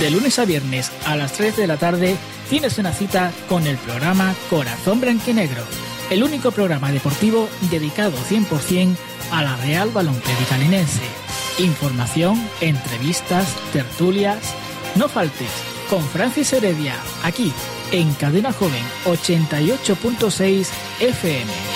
De lunes a viernes a las 3 de la tarde tienes una cita con el programa Corazón Blanquinegro, el único programa deportivo dedicado 100% a la Real Balompié Linense. Información, entrevistas, tertulias. No faltes con Francis Heredia, aquí en Cadena Joven 88.6 FM.